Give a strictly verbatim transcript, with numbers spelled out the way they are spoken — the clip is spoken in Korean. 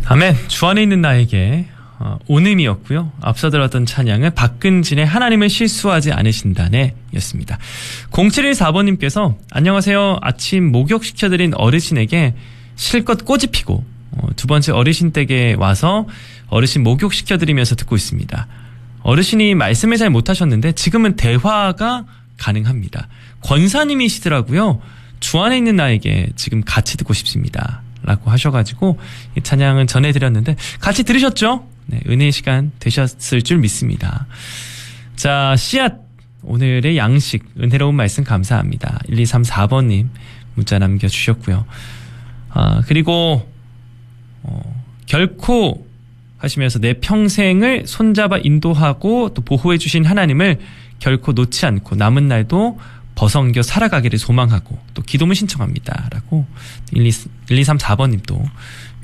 아멘. 주 안에 있는 나에게 어, 오음이었고요. 앞서 들었던 찬양은 박근진의 하나님은 실수하지 않으신다네 였습니다. 공칠일사 번님께서 안녕하세요. 아침 목욕시켜드린 어르신에게 실컷 꼬지 피고 어, 두 번째 어르신 댁에 와서 어르신 목욕시켜드리면서 듣고 있습니다. 어르신이 말씀을 잘 못하셨는데 지금은 대화가 가능합니다. 권사님이시더라고요. 주 안에 있는 나에게 지금 같이 듣고 싶습니다. 라고 하셔가지고 이 찬양은 전해드렸는데 같이 들으셨죠? 네, 은혜의 시간 되셨을 줄 믿습니다. 자, 씨앗 오늘의 양식 은혜로운 말씀 감사합니다. 일이삼사 번님 문자 남겨주셨고요. 아, 그리고 어, 결코 하시면서 내 평생을 손잡아 인도하고 또 보호해 주신 하나님을 결코 놓지 않고 남은 날도 벗어넘겨 살아가기를 소망하고 또 기도문 신청합니다. 라고 일이삼사 번님 또